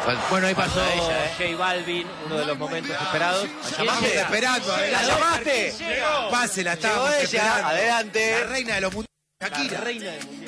Bueno, ahí pasó J Balvin, uno de los momentos esperados. Estamos esperando. ¿La llamaste? Pase, la Llegó estábamos ella, esperando. adelante. La reina de los mundos, La Shakira. reina del mundo.